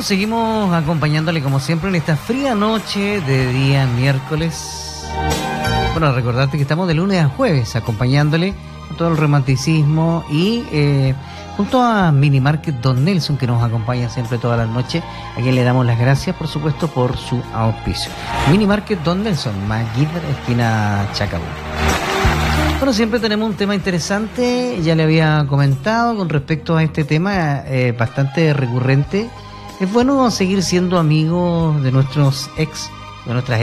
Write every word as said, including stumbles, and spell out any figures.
seguimos acompañándole como siempre en esta fría noche de día miércoles. Bueno, recordarte que estamos de lunes a jueves acompañándole con todo el romanticismo y eh, junto a Mini Market Don Nelson, que nos acompaña siempre todas las noches, a quien le damos las gracias, por supuesto, por su auspicio. Mini Market Don Nelson, Maguíbar, esquina Chacabú. Bueno, siempre tenemos un tema interesante, ya le había comentado con respecto a este tema, eh, bastante recurrente. Es bueno seguir siendo amigos de nuestros ex, de nuestras